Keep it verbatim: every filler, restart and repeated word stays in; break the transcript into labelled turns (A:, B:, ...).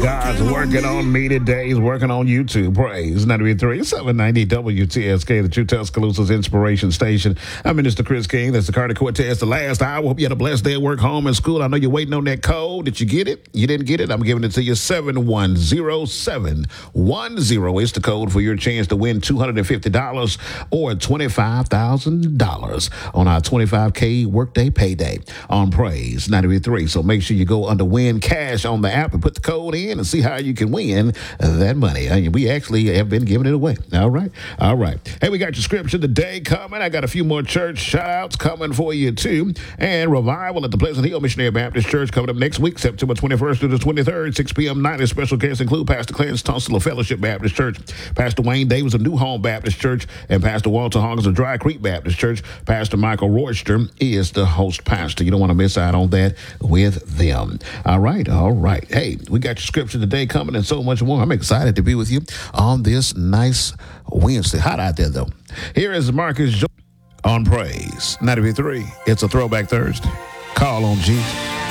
A: God's working on me today. He's working on you too. Praise ninety-three, seven ninety W T S K, the True Tuscaloosa's inspiration station. I'm Minister Chris King. That's the Carter Cortez, the last hour. Hope you had a blessed day at work, home, and school. I know you're waiting on that code. Did you get it? You didn't get it? I'm giving it to you. seven one zero seven one zero is the code for your chance to win two hundred fifty dollars or twenty-five thousand dollars on our twenty-five K workday payday on Praise ninety-three. So make sure you go under Win Cash on the app and put the code in and see how you can win that money. I mean, we actually have been giving it away. All right. All right. Hey, we got your scripture today coming. I got a few more church shout outs coming for you too. And revival at the Pleasant Hill Missionary Baptist Church coming up next week, September twenty-first through the twenty-third, six p.m. nightly. Special guests include Pastor Clarence Tunstall of Fellowship Baptist Church, Pastor Wayne Davis of New Home Baptist Church, and Pastor Walter Hawkins of Dry Creek Baptist Church. Pastor Michael Royster is the host pastor. You don't want to miss out on that with them. All right. All right. Hey, we got your scripture today coming and so much more. I'm excited to be with you on this nice Wednesday. Hot out there, though. Here is Marcus Jo- on Praise ninety-three. It's a Throwback Thursday. Call on Jesus.